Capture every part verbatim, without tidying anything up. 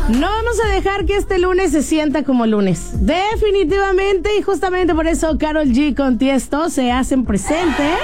No vamos a dejar que este lunes se sienta como lunes. Definitivamente, y justamente por eso Karol G con Tiesto se hacen presentes.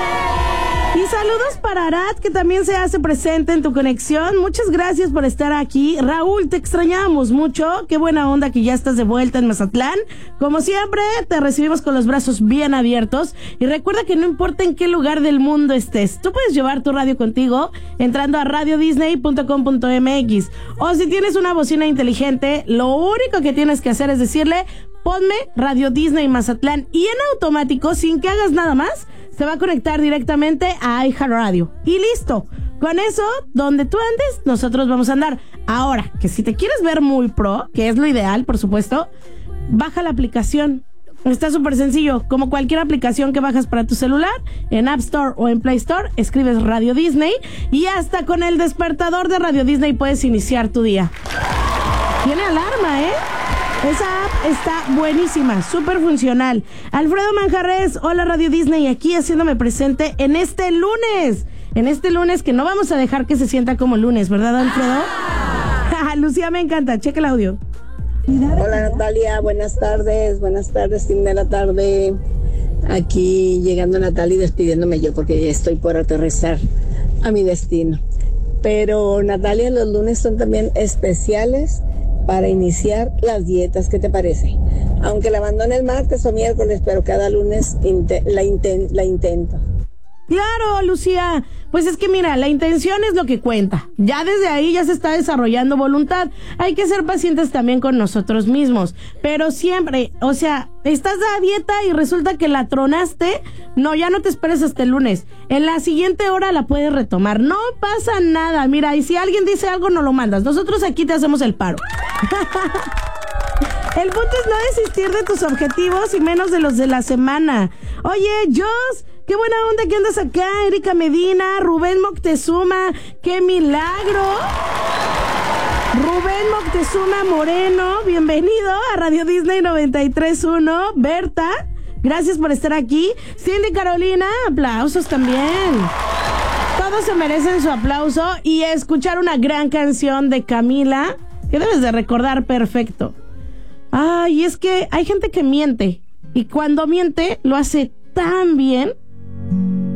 Y saludos para Arad, que también se hace presente en tu conexión. Muchas gracias por estar aquí. Raúl, te extrañábamos mucho. Qué buena onda que ya estás de vuelta en Mazatlán. Como siempre, te recibimos con los brazos bien abiertos. Y recuerda que no importa en qué lugar del mundo estés, tú puedes llevar tu radio contigo entrando a radio disney punto com punto m x. O si tienes una bocina inteligente, lo único que tienes que hacer es decirle: ponme Radio Disney Mazatlán, y en automático, sin que hagas nada más, se va a conectar directamente a iHeartRadio. Y listo. Con eso, donde tú andes, nosotros vamos a andar. Ahora, que si te quieres ver muy pro, que es lo ideal, por supuesto, baja la aplicación. Está súper sencillo. Como cualquier aplicación que bajas para tu celular, en App Store o en Play Store, escribes Radio Disney y hasta con el despertador de Radio Disney puedes iniciar tu día. Tiene alarma, ¿eh? Esa app está buenísima, súper funcional. Alfredo Manjarres, hola Radio Disney, aquí haciéndome presente en este lunes. En este lunes que no vamos a dejar que se sienta como lunes, ¿verdad, Alfredo? Lucía, me encanta, cheque el audio. Hola Natalia, buenas tardes, buenas tardes, fin de la tarde. Aquí llegando Natalia y despidiéndome yo porque ya estoy por aterrizar a mi destino. Pero Natalia, los lunes son también especiales para iniciar las dietas, ¿qué te parece? Aunque la abandone el martes o miércoles, pero cada lunes inte- la, inten- la intento. Claro, Lucía, pues es que mira, la intención es lo que cuenta. Ya desde ahí ya se está desarrollando voluntad. Hay que ser pacientes también con nosotros mismos. Pero siempre, o sea, estás a dieta y resulta que la tronaste. No, ya no te esperes hasta el lunes. En la siguiente hora la puedes retomar. No pasa nada. Mira, y si alguien dice algo, no lo mandas. Nosotros aquí te hacemos el paro. El punto es no desistir de tus objetivos y menos de los de la semana. Oye, Jos, qué buena onda que andas acá. Erika Medina, Rubén Moctezuma, qué milagro. Rubén Moctezuma Moreno, bienvenido a Radio Disney noventa y tres punto uno. Berta, gracias por estar aquí. Cindy Carolina, aplausos también. Todos se merecen su aplauso y escuchar una gran canción de Camila que debes de recordar perfecto. Ay, es que hay gente que miente y cuando miente lo hace tan bien